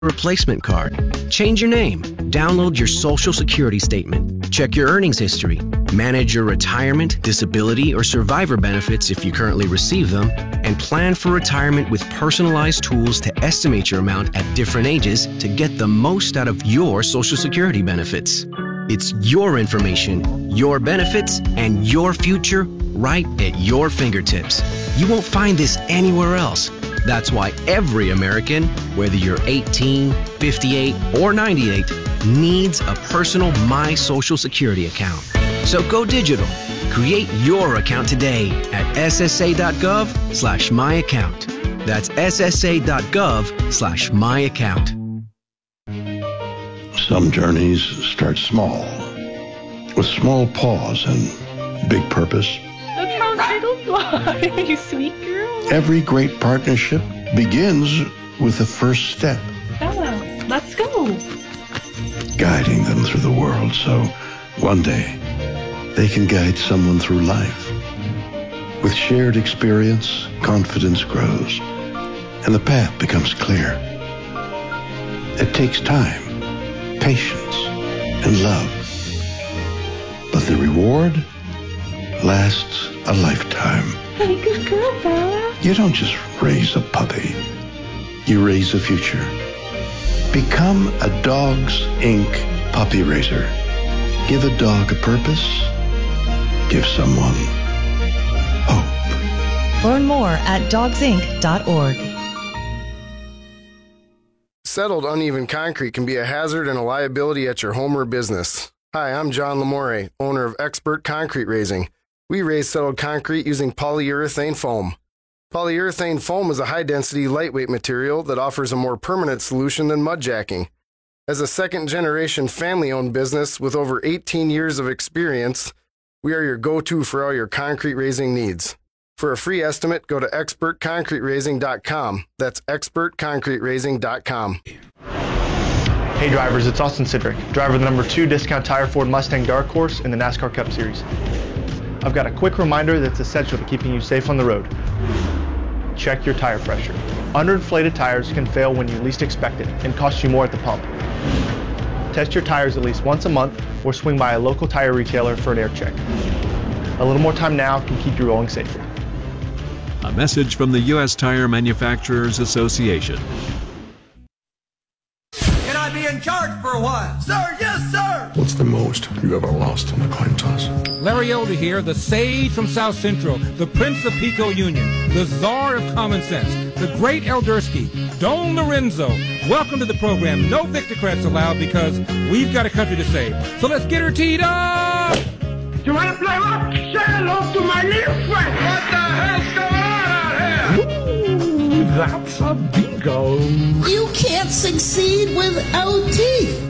replacement card. Change your name. Download your Social Security statement. Check your earnings history. Manage your retirement, disability, or survivor benefits if you currently receive them. And plan for retirement with personalized tools to estimate your amount at different ages to get the most out of your Social Security benefits. It's your information, your benefits, and your future right at your fingertips. You won't find this anywhere else. That's why every American, whether you're 18, 58, or 98, needs a personal My Social Security account. So go digital. Create your account today at ssa.gov/myaccount. That's ssa.gov/myaccount. Some journeys start small, with small pause and big purpose. That's how turtles fly, you sweet girl. Every great partnership begins with the first step. Bella, let's go. Guiding them through the world so one day they can guide someone through life. With shared experience, confidence grows, and the path becomes clear. It takes time, patience, and love. But the reward lasts a lifetime. Hey, good girl, Bella. You don't just raise a puppy. You raise a future. Become a Dogs Inc. puppy raiser. Give a dog a purpose. Give someone hope. Learn more at dogsinc.org. Settled uneven concrete can be a hazard and a liability at your home or business. Hi, I'm John Lamore, owner of Expert Concrete Raising. We raise settled concrete using polyurethane foam. Polyurethane foam is a high-density, lightweight material that offers a more permanent solution than mud jacking. As a second-generation family-owned business with over 18 years of experience, we are your go-to for all your concrete raising needs. For a free estimate, go to expertconcreteraising.com. That's expertconcreteraising.com. Hey drivers, it's Austin Sidrick, driver of the number 2 Discount Tire Ford Mustang Dark Horse in the NASCAR Cup Series. I've got a quick reminder that's essential to keeping you safe on the road. Check your tire pressure. Underinflated tires can fail when you least expect it and cost you more at the pump. Test your tires at least once a month or swing by a local tire retailer for an air check. A little more time now can keep you rolling safely. A message from the U.S. Tire Manufacturers Association. Can I be in charge for a while? Sir, yes, sir! What's the most you ever lost on a coin toss? Larry Elder here, the sage from South Central, the Prince of Pico Union, the czar of common sense, the great Eldersky, Don Lorenzo. Welcome to the program. No Victocrats allowed because we've got a country to save. So let's get her teed up! You want to play rock? Say hello to my little friend. What the hell's going on out here? Ooh, that's a bingo. You can't succeed without teeth.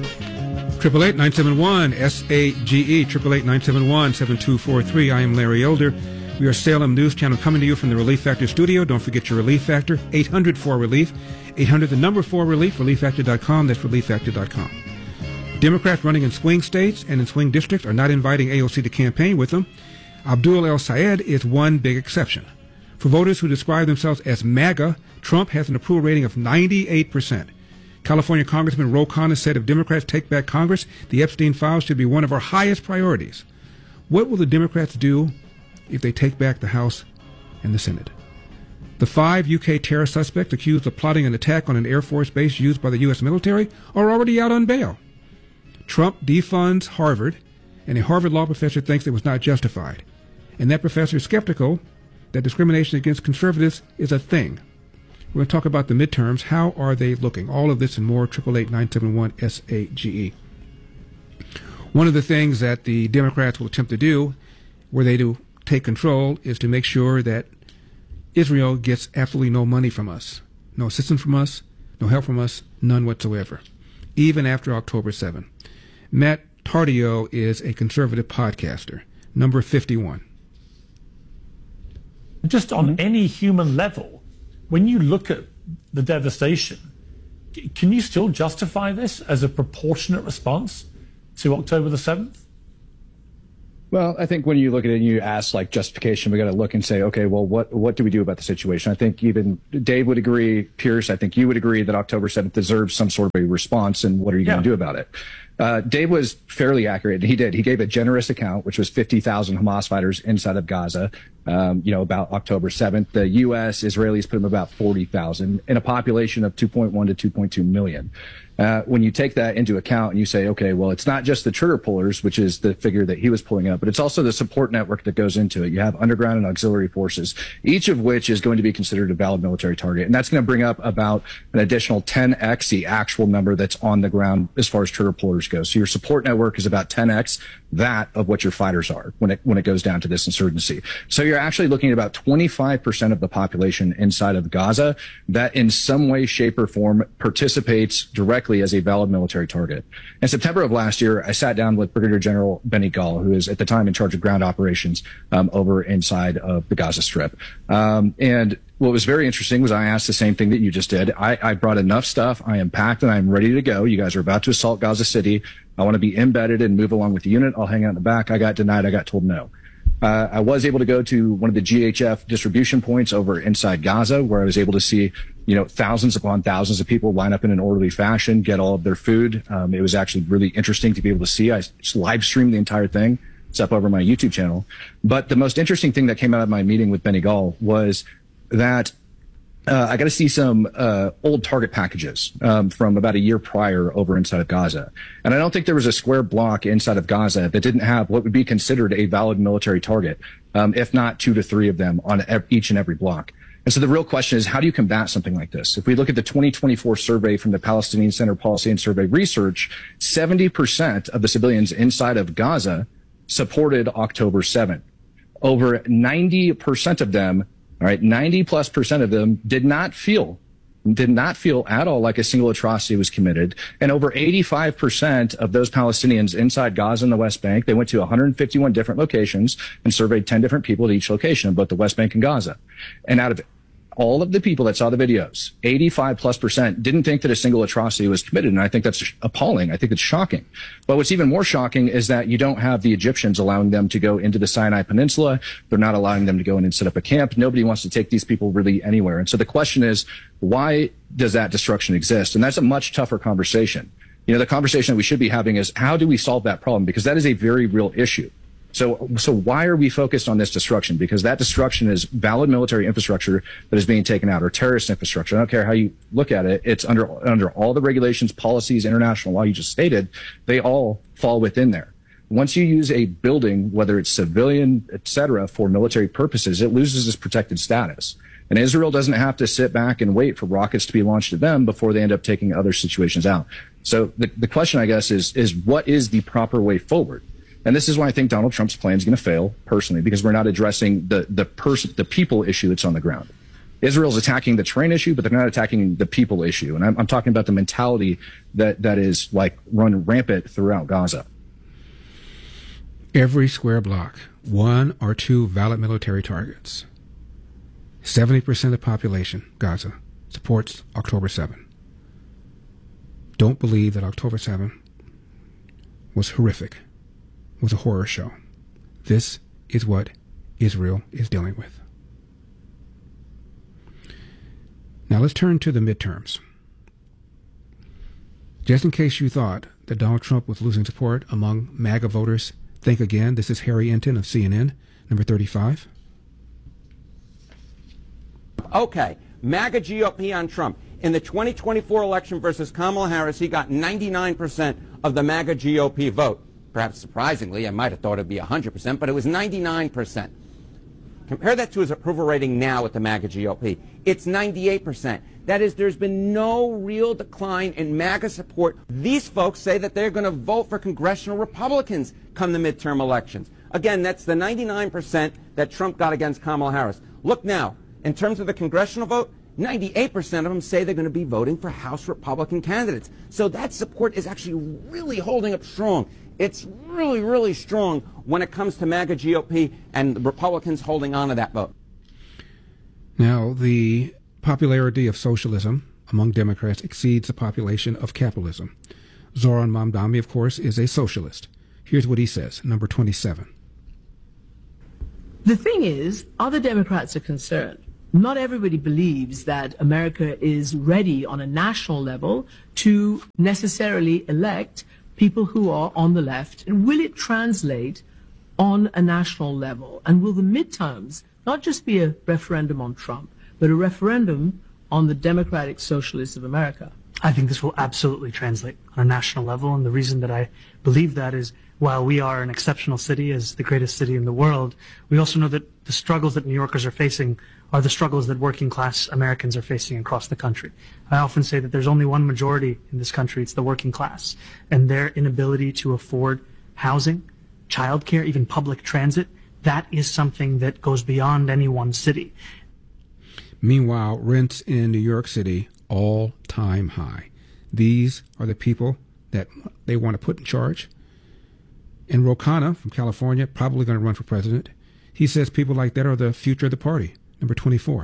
888-971-SAGE, 888-971-7243. I am Larry Elder. We are Salem News Channel coming to you from the Relief Factor studio. Don't forget your Relief Factor, 800-4RELIEF, 800-4RELIEF, relieffactor.com. That's relieffactor.com. Democrats running in swing states and in swing districts are not inviting AOC to campaign with them. Abdul El Sayed is one big exception. For voters who describe themselves as MAGA, Trump has an approval rating of 98%. California Congressman Ro Khanna said if Democrats take back Congress, the Epstein files should be one of our highest priorities. What will the Democrats do if they take back the House and the Senate? The 5 UK terror suspects accused of plotting an attack on an Air Force base used by the U.S. military are already out on bail. Trump defunds Harvard, and a Harvard law professor thinks it was not justified. And that professor is skeptical that discrimination against conservatives is a thing. We're going to talk about the midterms. How are they looking? All of this and more, 888-971-SAGE. One of the things that the Democrats will attempt to do, were they to take control, is to make sure that Israel gets absolutely no money from us, no assistance from us, no help from us, none whatsoever, even after October 7. Matt Tardio is a conservative podcaster, number 51. Just on any human level, when you look at the devastation, can you still justify this as a proportionate response to October the 7th? Well, I think when you look at it and you ask like justification, we got to look and say, okay, well, what do we do about the situation? I think even Dave would agree, Pierce, I think you would agree that October 7th deserves some sort of a response, and what are you going to do about it? Dave was fairly accurate. He did. He gave a generous account, which was 50,000 Hamas fighters inside of Gaza, about October 7th. The U.S., Israelis put them about 40,000 in a population of 2.1 to 2.2 million. When you take that into account and you say, okay, well, it's not just the trigger pullers, which is the figure that he was pulling up, but it's also the support network that goes into it. You have underground and auxiliary forces, each of which is going to be considered a valid military target. And that's going to bring up about an additional 10x the actual number that's on the ground as far as trigger pullers go. So your support network is about 10x that of what your fighters are when it goes down to this insurgency. So you're actually looking at about 25% of the population inside of Gaza that in some way, shape, or form participates directly as a valid military target. In September of last year, I sat down with Brigadier General Benny Gall, who is at the time in charge of ground operations over inside of the Gaza Strip. And what was very interesting was I asked the same thing that you just did. I brought enough stuff. I am packed and I'm ready to go. You guys are about to assault Gaza City. I want to be embedded and move along with the unit. I'll hang out in the back. I got denied. I got told no. I was able to go to one of the GHF distribution points over inside Gaza, where I was able to see, thousands upon thousands of people line up in an orderly fashion, get all of their food. It was actually really interesting to be able to see. I live streamed the entire thing. It's up over my YouTube channel. But the most interesting thing that came out of my meeting with Benny Gall was that I got to see some old target packages from about a year prior over inside of Gaza. And I don't think there was a square block inside of Gaza that didn't have what would be considered a valid military target, if not 2 to 3 of them on each and every block. And so the real question is, how do you combat something like this? If we look at the 2024 survey from the Palestinian Center Policy and Survey Research, 70% of the civilians inside of Gaza supported October 7th. Over 90% of them, 90+% of them did not feel at all like a single atrocity was committed. And over 85% of those Palestinians inside Gaza and the West Bank, they went to 151 different locations and surveyed 10 different people at each location of both the West Bank and Gaza. And out of all of the people that saw the videos, 85+% didn't think that a single atrocity was committed. And I think that's appalling. I think it's shocking. But what's even more shocking is that you don't have the Egyptians allowing them to go into the Sinai Peninsula. They're not allowing them to go in and set up a camp. Nobody wants to take these people really anywhere. And so the question is, why does that destruction exist? And that's a much tougher conversation. The conversation that we should be having is, how do we solve that problem? Because that is a very real issue. So why are we focused on this destruction? Because that destruction is valid military infrastructure that is being taken out, or terrorist infrastructure. I don't care how you look at it. It's under all the regulations, policies, international law you just stated. They all fall within there. Once you use a building, whether it's civilian, et cetera, for military purposes, it loses its protected status. And Israel doesn't have to sit back and wait for rockets to be launched at them before they end up taking other situations out. So the question, I guess, is what is the proper way forward? And this is why I think Donald Trump's plan is going to fail, personally, because we're not addressing the people issue that's on the ground. Israel's attacking the terrain issue, but they're not attacking the people issue. And I'm talking about the mentality that is like run rampant throughout Gaza. Every square block, 1 or 2 valid military targets. 70% of the population, Gaza, supports October 7. Don't believe that October 7 was horrific. Was a horror show. This is what Israel is dealing with. Now let's turn to the midterms. Just in case you thought that Donald Trump was losing support among MAGA voters, think again. This is Harry Enton of CNN, number 35. Okay, MAGA GOP on Trump. In the 2024 election versus Kamala Harris, he got 99% of the MAGA GOP vote. Perhaps surprisingly, I might have thought it would be 100%, but it was 99%. Compare that to his approval rating now with the MAGA GOP. It's 98%. That is, there's been no real decline in MAGA support. These folks say that they're going to vote for congressional Republicans come the midterm elections. Again, that's the 99% that Trump got against Kamala Harris. Look now, in terms of the congressional vote, 98% of them say they're going to be voting for House Republican candidates. So that support is actually really holding up strong. It's really, really strong when it comes to MAGA GOP and the Republicans holding on to that vote. Now, the popularity of socialism among Democrats exceeds the population of capitalism. Zoran Mamdani, of course, is a socialist. Here's what he says, number 27. The thing is, other Democrats are concerned. Not everybody believes that America is ready on a national level to necessarily elect people who are on the left. And will it translate on a national level? And will the midterms not just be a referendum on Trump, but a referendum on the Democratic Socialists of America? I think this will absolutely translate on a national level. And the reason that I believe that is, while we are an exceptional city as the greatest city in the world, we also know that the struggles that New Yorkers are facing are the struggles that working class Americans are facing across the country. I often say that there's only one majority in this country, it's the working class, and their inability to afford housing, childcare, even public transit, that is something that goes beyond any one city. Meanwhile, rents in New York City, all-time high. These are the people that they want to put in charge. And Ro Khanna from California, probably going to run for president. He says people like that are the future of the party. Number 24.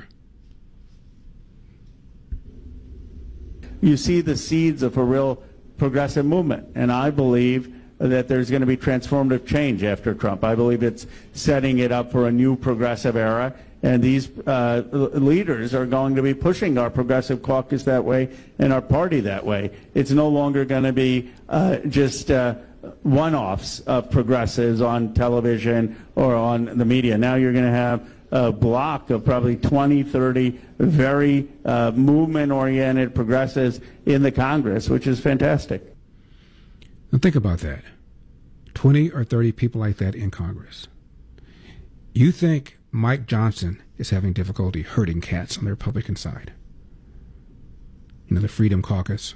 You see the seeds of a real progressive movement, and I believe that there's going to be transformative change after Trump. I believe it's setting it up for a new progressive era, and these leaders are going to be pushing our progressive caucus that way and our party that way. It's no longer going to be just one-offs of progressives on television or on the media. Now you're going to have a block of probably 20, 30 very movement-oriented progressives in the Congress, which is fantastic. Now think about that. 20 or 30 people like that in Congress. You think Mike Johnson is having difficulty herding cats on the Republican side? You know, the Freedom Caucus.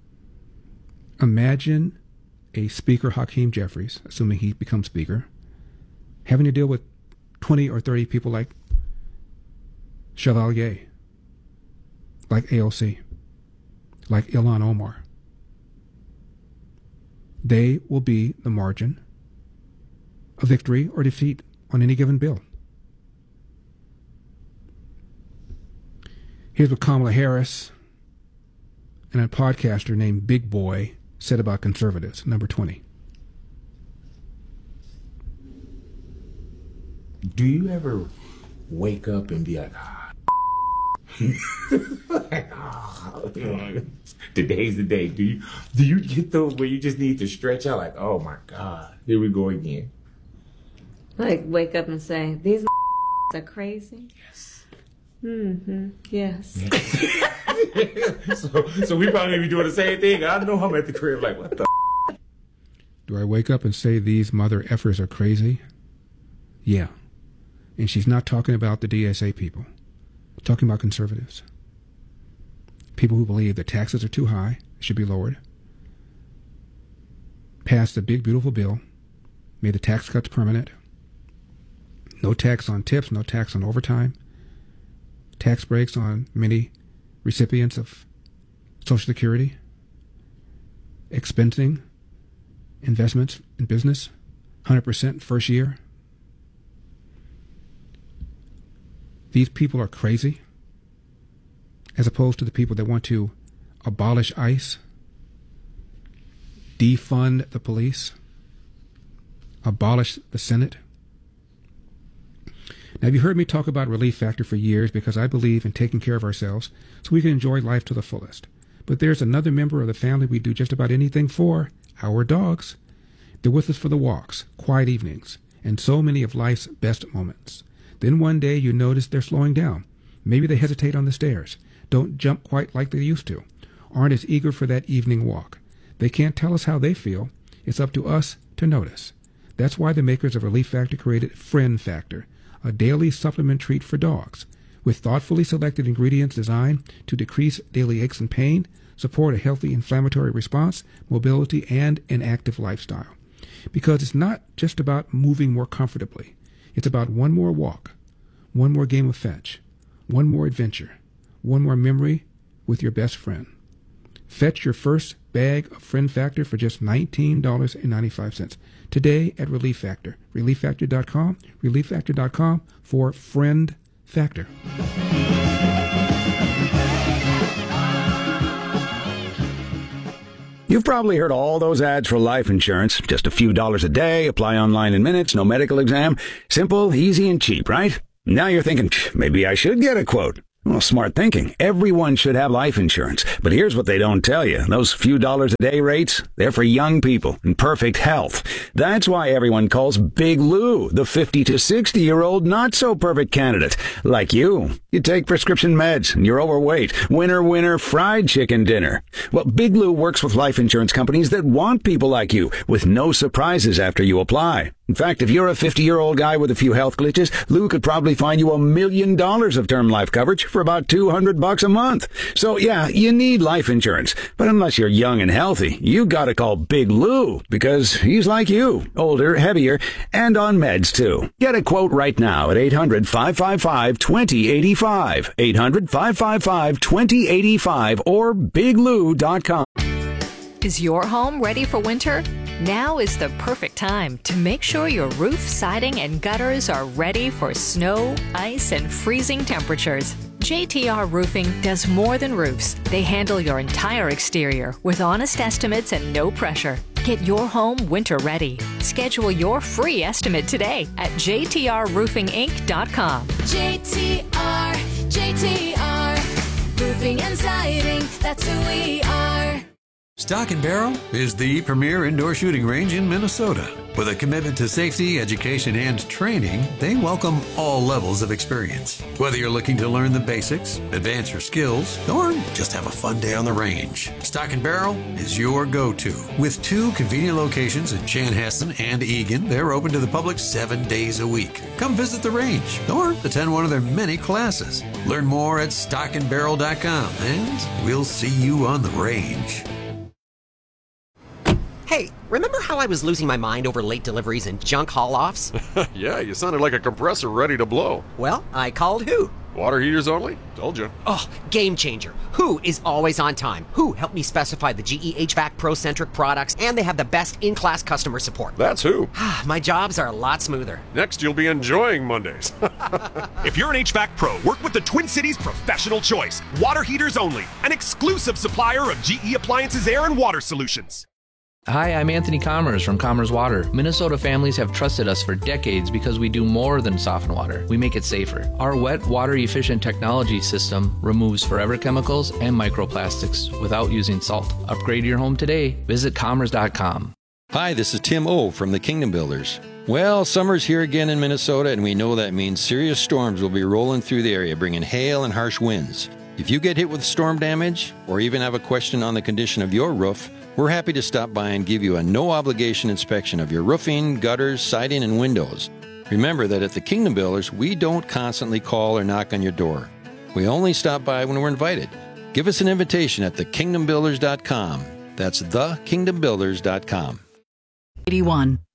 Imagine a Speaker Hakeem Jeffries, assuming he becomes Speaker, having to deal with 20 or 30 people like Chevalier, like AOC, like Ilhan Omar. They will be the margin of victory or defeat on any given bill. Here's what Kamala Harris and a podcaster named Big Boy said about conservatives. Number 20. Do you ever wake up and be like, today's the day? Do you get those where you just need to stretch out like, oh my God, here we go again? Like wake up and say, these are crazy? Yes. Mm-hmm. Yes. So we probably be doing the same thing. I know I'm at the crib like, what the Do I wake up and say these mother effers are crazy? Yeah. And she's not talking about the DSA people. Talking about conservatives. People who believe that taxes are too high, should be lowered. Passed a big, beautiful bill. Made the tax cuts permanent. No tax on tips, no tax on overtime. Tax breaks on many recipients of Social Security. Expensing investments in business. 100% first year. These people are crazy, as opposed to the people that want to abolish ICE, defund the police, abolish the Senate. Now, you've heard me talk about Relief Factor for years because I believe in taking care of ourselves so we can enjoy life to the fullest. But there's another member of the family we do just about anything for, our dogs. They're with us for the walks, quiet evenings, and so many of life's best moments. Then one day you notice they're slowing down. Maybe they hesitate on the stairs, don't jump quite like they used to, aren't as eager for that evening walk. They can't tell us how they feel. It's up to us to notice. That's why the makers of Relief Factor created Friend Factor, a daily supplement treat for dogs, with thoughtfully selected ingredients designed to decrease daily aches and pain, support a healthy inflammatory response, mobility, and an active lifestyle. Because it's not just about moving more comfortably. It's about one more walk, one more game of fetch, one more adventure, one more memory with your best friend. Fetch your first bag of Friend Factor for just $19.95 today at Relief Factor. ReliefFactor.com, ReliefFactor.com for Friend Factor. You've probably heard all those ads for life insurance. Just a few dollars a day, apply online in minutes, no medical exam. Simple, easy, and cheap, right? Now you're thinking, maybe I should get a quote. Well, smart thinking. Everyone should have life insurance. But here's what they don't tell you. Those few dollars a day rates, they're for young people in perfect health. That's why everyone calls Big Lou the 50 to 60-year-old not-so-perfect candidate. Like you. You take prescription meds and you're overweight. Winner, fried chicken dinner. Well, Big Lou works with life insurance companies that want people like you with no surprises after you apply. In fact, if you're a 50-year-old guy with a few health glitches, Lou could probably find you $1 million of term life coverage for about $200 a month. So yeah, you need life insurance. But unless you're young and healthy, you gotta call Big Lou because he's like you, older, heavier, and on meds too. Get a quote right now at 800-555-2085. 800-555-2085 or biglou.com. Is your home ready for winter? Now is the perfect time to make sure your roof, siding, and gutters are ready for snow, ice, and freezing temperatures. JTR Roofing does more than roofs. They handle your entire exterior with honest estimates and no pressure. Get your home winter ready. Schedule your free estimate today at jtrroofinginc.com. JTR, roofing and siding, that's who we are. Stock and Barrel is the premier indoor shooting range in Minnesota. With a commitment to safety, education, and training, they welcome all levels of experience. Whether you're looking to learn the basics, advance your skills, or just have a fun day on the range, Stock and Barrel is your go-to. With 2 convenient locations in Chanhassen and Eagan, they're open to the public 7 days a week. Come visit the range or attend one of their many classes. Learn more at stockandbarrel.com, and we'll see you on the range. Hey, remember how I was losing my mind over late deliveries and junk haul-offs? Yeah, you sounded like a compressor ready to blow. Well, I called Who. Water heaters only? Told you. Oh, game changer. Who is always on time. Who helped me specify the GE HVAC Pro-centric products, and they have the best in-class customer support. That's Who. My jobs are a lot smoother. Next, you'll be enjoying Mondays. If you're an HVAC pro, work with the Twin Cities Professional Choice. Water heaters only. An exclusive supplier of GE Appliances Air and Water Solutions. Hi, I'm Anthony Commerce from Commerce Water. Minnesota families have trusted us for decades because we do more than soften water. We make it safer. Our wet, water-efficient technology system removes forever chemicals and microplastics without using salt. Upgrade your home today. Visit commerce.com. Hi, this is Tim O. from the Kingdom Builders. Well, summer's here again in Minnesota, and we know that means serious storms will be rolling through the area, bringing hail and harsh winds. If you get hit with storm damage, or even have a question on the condition of your roof, we're happy to stop by and give you a no-obligation inspection of your roofing, gutters, siding, and windows. Remember that at the Kingdom Builders, we don't constantly call or knock on your door. We only stop by when we're invited. Give us an invitation at thekingdombuilders.com. That's thekingdombuilders.com. 81.